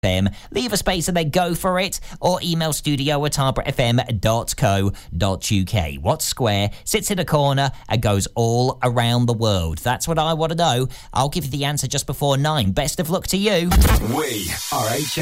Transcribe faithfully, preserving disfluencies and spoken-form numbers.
M. Leave a space and then go for it, or email studio at arbor f m dot co dot u k. What square sits in a corner and goes all around the world? That's what I want to know. I'll give you the answer just before nine. Best of luck to you. We are H